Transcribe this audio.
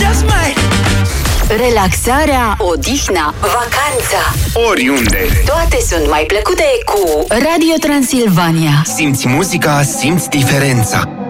just might. Relaxarea, odihna, vacanța, oriunde. toate sunt mai plăcute cu Radio Transilvania. Simți muzica, simți diferența.